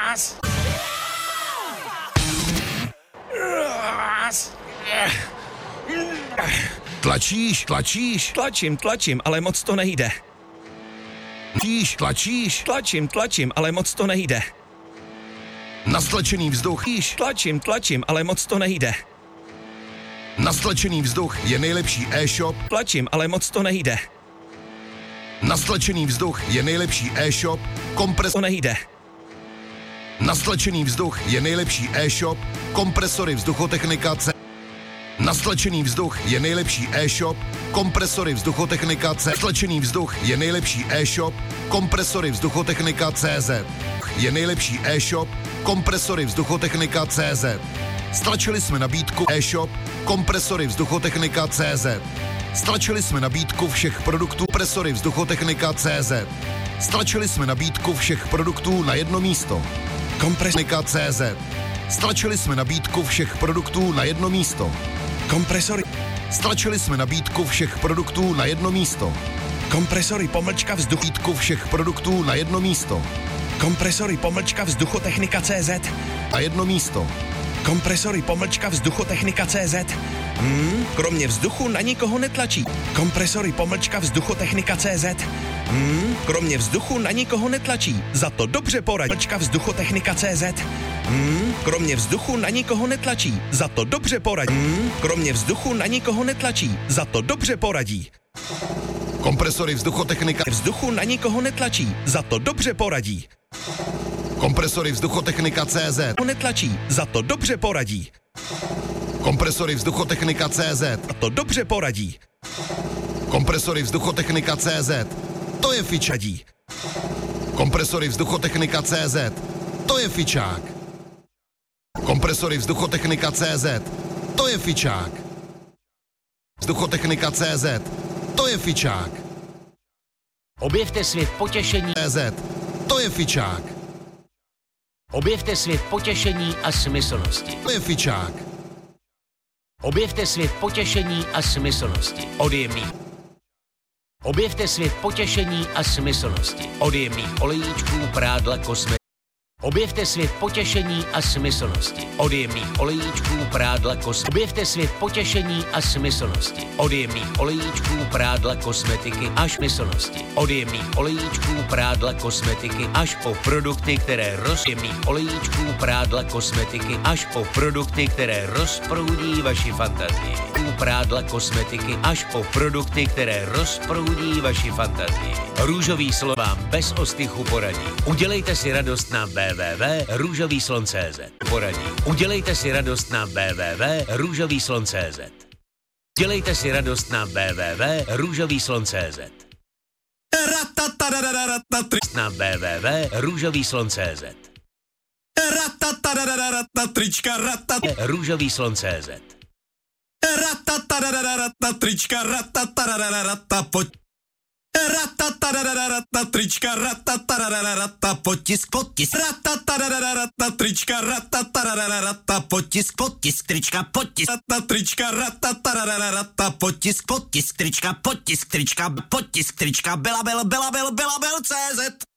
Tlačíš? Tlačím, ale moc to nejde. Tlačíš? Tlačím, ale moc to nejde. Na stlačený vzduch. Tlačím, ale moc to nejde. Na stlačený vzduch je nejlepší e-shop. Tlačím, ale moc to nejde. Na stlačený vzduch je nejlepší e-shop. To nejde. Na stlačený vzduch je nejlepší e-shop. Kompresory Vzduchotechnika C. Na stlačený vzduch je nejlepší e-shop. Kompresory Vzduchotechnika C. Stlačený vzduch je nejlepší e-shop. Kompresory Vzduchotechnika CZ. Je nejlepší e-shop. Kompresory Vzduchotechnika CZ. Stlačili jsme nabídku e-shop. Kompresory Vzduchotechnika CZ. Stlačili jsme nabídku všech produktů Kompresory Vzduchotechnika CZ. Stlačili jsme nabídku všech produktů na jedno místo. Kompresory CZ. Stlačili jsme nabídku všech produktů na jedno místo. Kompresory. Stlačili jsme nabídku všech produktů na jedno místo. Kompresory pomlčka vzduchu. Nabídku všech produktů na jedno místo. Kompresory pomlčka Vzduchotechnika CZ. Na jedno místo. Kompresory pomlčka Vzduchotechnika CZ. Kromě vzduchu na nikoho netlačí. Kompresory pomlčka Vzduchotechnika CZ. Kromě vzduchu na nikoho netlačí. Za to dobře poradí. Pomlčka Vzduchotechnika CZ. Kromě vzduchu na nikoho netlačí. Za to dobře poradí. Kromě vzduchu na nikoho netlačí. Za to dobře poradí. Kompresory Vzduchotechnika. Vzduchu na nikoho netlačí. Za to dobře poradí. Kompresory Vzduchotechnika CZ. Netlačí. Za to dobře poradí. Kompresory Vzduchotechnika CZ. Za to dobře poradí. Kompresory Vzduchotechnika CZ. To je fičadí. Kompresory Vzduchotechnika CZ. To je fičák. Kompresory Vzduchotechnika CZ. To je fičák. Vzduchotechnika CZ. To je fičák. Objevte svět potěšení. CZ. To je fičák. Objevte svět potěšení a smyslnosti. To je fičák. Objevte svět potěšení a smyslnosti. Od jemných. Objevte svět potěšení a smyslnosti. Od jemných olejíčků, prádla, kosmetiky. Objevte svět potěšení a smyslnosti. Od jemných olejíčků, prádla, kosmetiky. Objevte svět potěšení a smyslnosti. Od jemných olejíčků, prádla, kosmetiky až smyslnosti. Od jemných olejíčků, prádla, kosmetiky až po produkty, které jemných olejíčků, prádla, kosmetiky až po produkty, které rozproudí vaši fantazii. Prádla, kosmetiky až po produkty, které rozproudí vaši fantazii. Růžový slon vám bez ostychu poradí. Udělejte si radost na www.růžovýslon.cz. Poradí. Udělejte si radost na www.růžovýslon.cz. Udělejte si radost na www.růžovýslon.cz. Na www.růžovýslon.cz. Růžovýslon.cz. Trička, trička, potisk, potisk, trička, potisk, potisk, trička, potisk, trička, potisk, potisk, trička, potisk, trička, potisk, trička, Bela, CZ.